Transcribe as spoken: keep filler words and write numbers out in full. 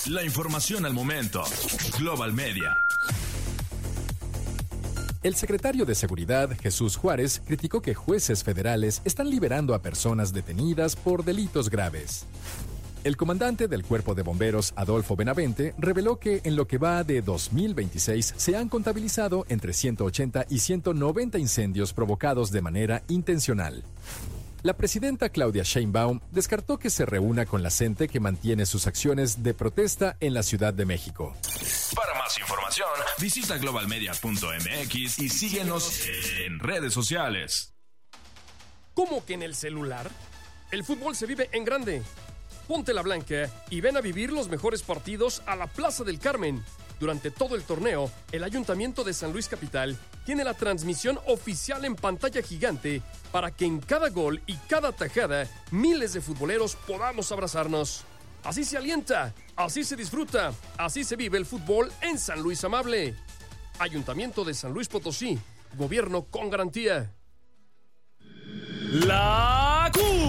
La información al momento. Global Media. El secretario de Seguridad, Jesús Juárez, criticó que jueces federales están liberando a personas detenidas por delitos graves. El comandante del Cuerpo de Bomberos, Adolfo Benavente, reveló que en lo que va de dos mil veintiséis se han contabilizado entre ciento ochenta y ciento noventa incendios provocados de manera intencional. La presidenta Claudia Sheinbaum descartó que se reúna con la gente que mantiene sus acciones de protesta en la Ciudad de México. Para más información, visita global media punto m x y síguenos en redes sociales. ¿Cómo que en el celular? El fútbol se vive en grande. Ponte la blanca y ven a vivir los mejores partidos a la Plaza del Carmen. Durante todo el torneo, el Ayuntamiento de San Luis Capital tiene la transmisión oficial en pantalla gigante para que en cada gol y cada tajada miles de futboleros podamos abrazarnos. Así se alienta, así se disfruta, así se vive el fútbol en San Luis Amable. Ayuntamiento de San Luis Potosí, gobierno con garantía. La